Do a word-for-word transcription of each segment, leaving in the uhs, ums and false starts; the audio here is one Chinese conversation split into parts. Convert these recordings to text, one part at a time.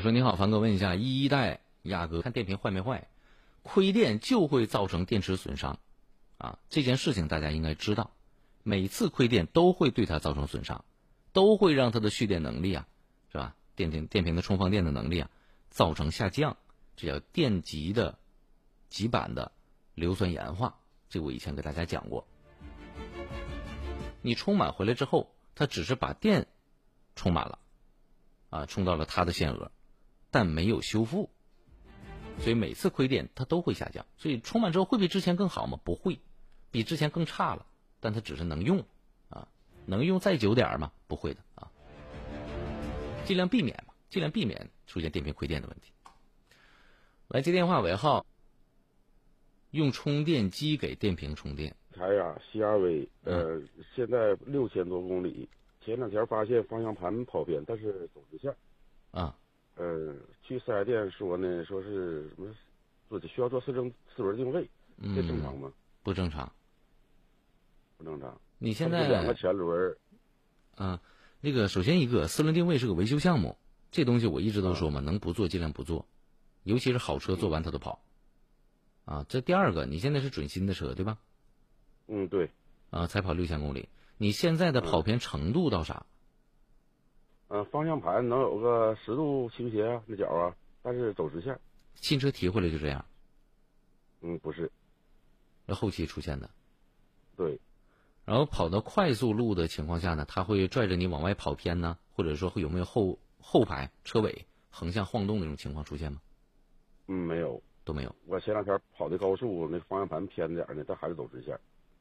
说你好，凡哥，问一下，一代雅阁看电瓶坏没坏？亏电就会造成电池损伤啊，这件事情大家应该知道，每次亏电都会对它造成损伤，都会让它的蓄电能力啊，是吧？电瓶电瓶的充放电的能力啊造成下降，这叫电极的极板的硫酸盐化，这我以前给大家讲过。你充满回来之后，它只是把电充满了啊，充到了它的限额，但没有修复，所以每次亏电它都会下降。所以充满之后会比之前更好吗？不会，比之前更差了，但它只是能用啊，能用再久点吗？不会的啊，尽量避免嘛，尽量避免出现电瓶亏电的问题。来接电话尾号，用充电机给电瓶充电。 台呀 C R V， 呃，嗯、现在六千多公里。前两天发现方向盘跑偏，但是走直线。 啊。 呃，去四 S 店说呢，说是什么，做需要做四轮四轮定位，这正常吗？ 嗯、不正常。 不正常。 你现在两个前轮。 啊，那个首先一个四轮定位是个维修项目，这东西我一直都说嘛，啊、能不做尽量不做，尤其是好车做完它都跑。嗯、啊，这第二个，你现在是准新的车对吧？ 嗯，对。 啊，才跑六千公里，你现在的跑偏程度到啥？ 嗯、呃，方向盘能有个十度倾斜啊，那角啊，但是走直线。 新车提回来就这样？ 嗯，不是。 那后期出现的。 对。 然后跑到快速路的情况下呢，它会拽着你往外跑偏呢，或者说会有没有后后排车尾横向晃动那种情况出现吗？ 嗯，没有， 都没有。 我前两天跑的高速，那方向盘偏点呢，但还是走直线。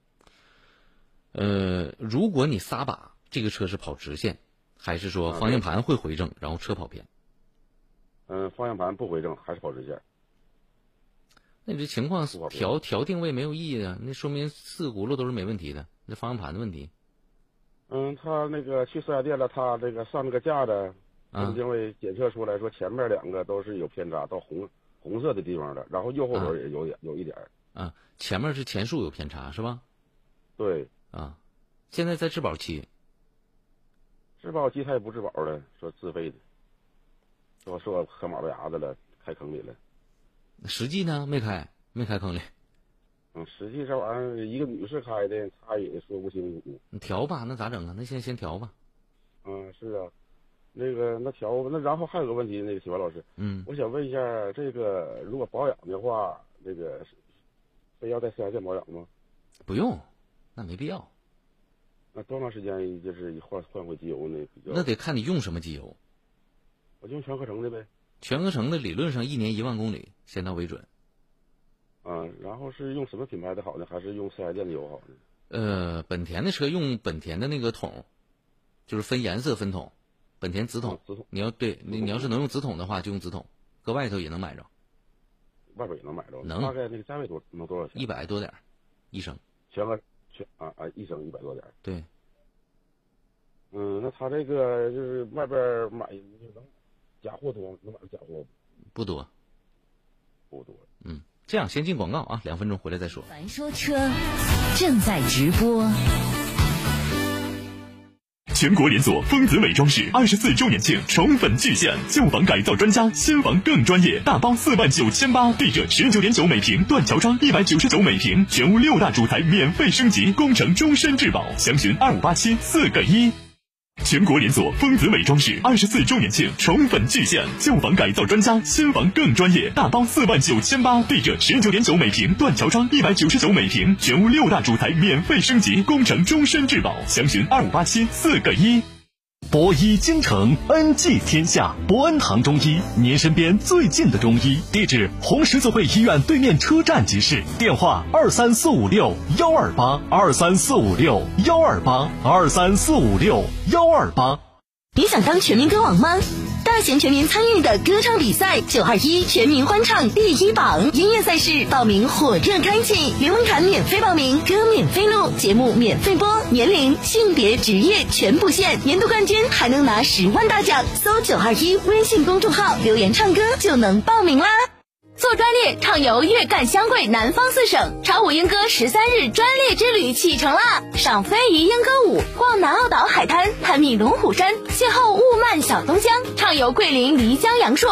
呃，如果你撒把，这个车是跑直线，还是说方向盘会回正，然后车跑偏？ 嗯、呃，方向盘不回正，还是跑直线。 那你这情况调调定位没有意义啊，那说明四轱辘都是没问题的，那方向盘的问题。 嗯，他那个去四 S 店了，他这个上那个架的定位检测出来说，前面两个都是有偏差到红红色的地方的，然后右后轮也有点、啊、有一点。 啊，前面是前束有偏差是吧？ 对。 啊，现在在质保期。 质保期他也不质保了，说自费的，说说磕马路牙子了，开坑里了。 实际呢，没开，没开坑里。 嗯，实际这玩意儿一个女士开的，她也说不清楚。 你调吧，那咋整啊？那先先调吧。 嗯，是啊，那个那调那然后还有个问题，那个启华老师， 嗯， 我想问一下，这个如果保养的话，那个非要在四 S 店保养吗？ 不用。那没必要。 那多长时间就是换换回机油呢？比较那得看你用什么机油。 我就用全合成的呗。 全合成的理论上一年一万公里，先到为准。 嗯，然后是用什么品牌的好呢？还是用四 S 店的油好呢？ 呃，本田的车用本田的那个桶，就是分颜色分桶，本田紫桶。 嗯、紫桶。 你要对你你要是能用紫桶的话，就用紫桶，搁外头也能买着。 外边也能买着。 能。 大概那个价位多能多少钱？ 一百多点一升。 全合。全啊啊，一升一百多点。 对。 嗯，那他这个就是外边买能假货多，能买到假货不多。 不多。 嗯，这样先进广告啊，两分钟回来再说。 凡说车正在直播。 全国连锁丰子美装饰二十四周年庆宠粉巨献，旧房改造专家，新房更专业，大包四万九千八，地者十九点九每平，断桥窗一百九十九每平，全屋六大主材免费升级，工程终身质保，详询二五八七四个一。全国连锁丰子美装饰二十四周年庆宠粉巨献，旧房改造专家，新房更专业，大包四万九千八，地者十九点九每平，断桥窗一百九十九每平，全屋六大主材免费升级，工程终身质保，详询二五八七四个一。博医精诚，恩济天下。博恩堂中医，您身边最近的中医。地址：红十字会医院对面车站集市。电话：二三四五六幺二八二三四五六幺二八二三四五六幺二八。 你想当全民歌王吗？大型全民参与的歌唱比赛九二一全民欢唱第一榜音乐赛事报名火热开启，联盟卡免费报名，歌免费录，节目免费播，年龄、性别、职业全不限，年度冠军还能拿十万大奖。搜九二一微信公众号留言唱歌就能报名啦。做专列畅游粤赣湘桂南方四省，长舞莺歌十三日专列之旅启程啦！赏非遗莺歌舞，逛南澳岛海滩，探秘龙虎山，邂逅雾漫小东江，畅游桂林漓江阳朔。